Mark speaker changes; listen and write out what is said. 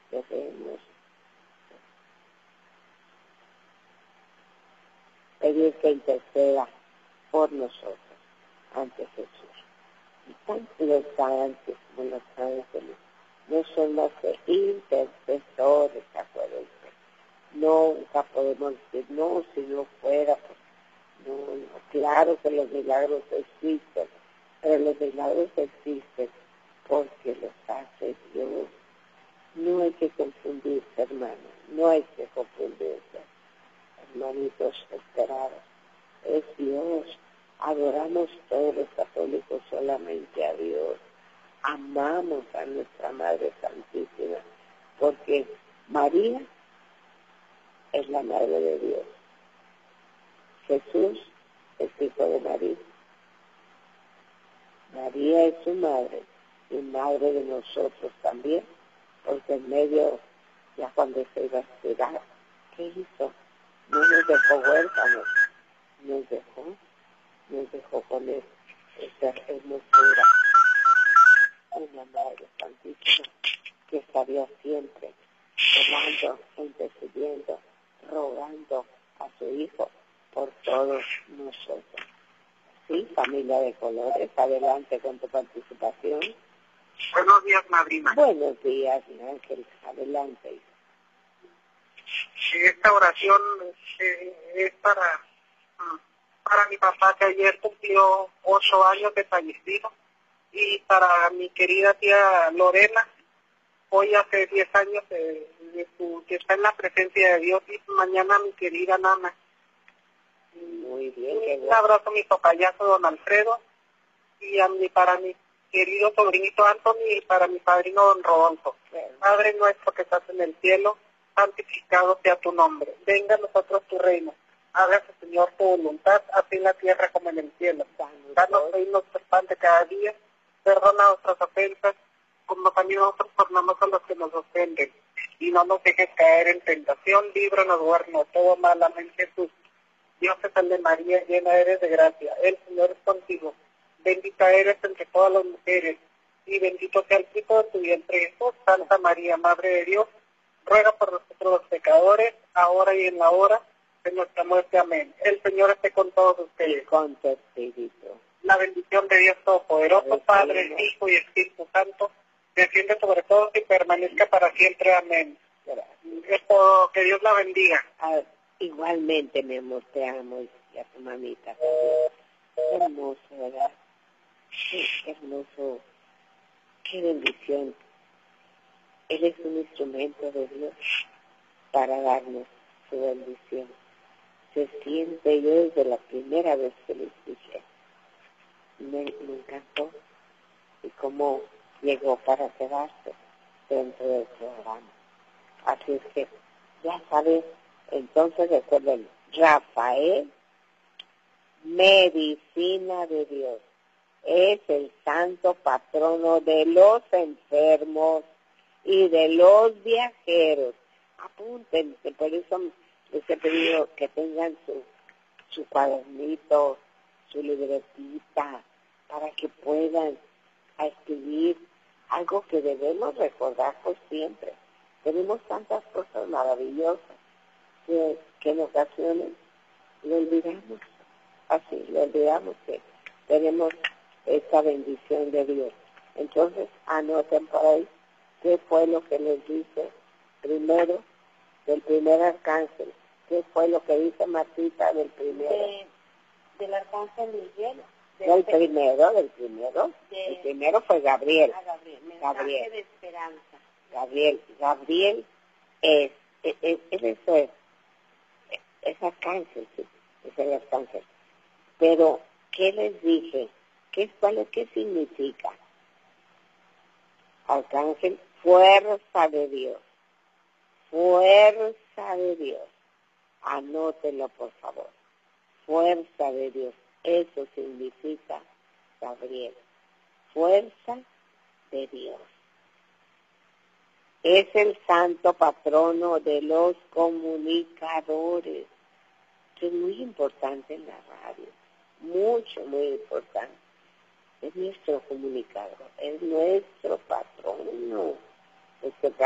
Speaker 1: debemos pedir que interceda por nosotros ante Jesús. Y tanto los santos como los ángeles no son más que intercesores, acuérdense. Nunca podemos decir, no, si no fuera, pues, no, claro que los milagros existen, pero los milagros existen porque los hace Dios. No hay que confundirse, hermanos, no hay que confundirse, hermanitos esperados. Es Dios. Adoramos todos los católicos solamente a Dios. Amamos a nuestra Madre Santísima, porque María es la Madre de Dios. Jesús es hijo de María. María es su madre y madre de nosotros también, porque en medio, ya cuando se iba a esperar, ¿qué hizo? No nos dejó huérfanos, nos dejó con esa hermosura, una Madre Santísima que estaría siempre orando, intercediendo, rogando a su Hijo por todos nosotros. Sí, familia de colores, adelante con tu participación.
Speaker 2: Buenos días, madrina.
Speaker 1: Buenos días, mi ángel, adelante.
Speaker 2: Esta oración es para mi papá, que ayer cumplió 8 años de fallecido, y para mi querida tía Lorena, hoy hace 10 años que está en la presencia de Dios, y mañana mi querida Nana.
Speaker 1: Muy bien.
Speaker 2: Un abrazo a mi papayazo don Alfredo, y para mi querido sobrinito Anthony, y para mi padrino don Rodolfo. Padre nuestro que estás en el cielo, santificado sea tu nombre. Venga a nosotros tu reino. Hágase, Señor, tu voluntad, así en la tierra como en el cielo. Danos hoy nuestro pan de cada día. Perdona nuestras ofensas, como también nosotros perdonamos a los que nos ofenden. Y no nos dejes caer en tentación, líbranos, guárdanos todo mal. Amén, Jesús. Dios te salve María, llena eres de gracia. El Señor es contigo. Bendita eres entre todas las mujeres, y bendito sea el fruto de tu vientre, Jesús. Santa María, Madre de Dios, ruega por nosotros los pecadores, ahora y en la hora de nuestra muerte. Amén. El Señor esté con todos ustedes.
Speaker 1: Con tu espíritu.
Speaker 2: La bendición de Dios Todopoderoso, Padre, Hijo y Espíritu Santo, desciende sobre todos y permanezca para siempre. Amén. Es todo. Que Dios la bendiga.
Speaker 1: Igualmente, mi amor, te amo, y a tu mamita. Hermoso, ¿verdad? Qué hermoso, qué bendición. Él es un instrumento de Dios para darnos su bendición. Se siente, yo desde la primera vez que lo escuché, me encantó, y cómo llegó para quedarse dentro del programa. Así es que, ya sabes, entonces recuerden, Rafael, medicina de Dios, es el santo patrono de los enfermos y de los viajeros. Apúntense, por eso les he pedido que tengan su cuadernito, su libretita, para que puedan escribir algo que debemos recordar por siempre. Tenemos tantas cosas maravillosas que en ocasiones lo olvidamos. Así, lo olvidamos que tenemos esta bendición de Dios. Entonces, anoten por ahí qué fue lo que les dice primero del primer arcángel. ¿Qué fue lo que dice Martita del primero?
Speaker 3: Del arcángel Miguel.
Speaker 1: Del primero. El primero fue Gabriel.
Speaker 3: Mensaje de esperanza.
Speaker 1: Gabriel es arcángel, sí, es el arcángel. Pero, ¿qué les dije? ¿Qué significa? Arcángel, fuerza de Dios. Fuerza de Dios. Anótenlo, por favor. Fuerza de Dios. Eso significa Gabriel. Fuerza de Dios. Es el santo patrono de los comunicadores, que es muy importante en la radio, muy importante. Es nuestro comunicador, es nuestro patrono.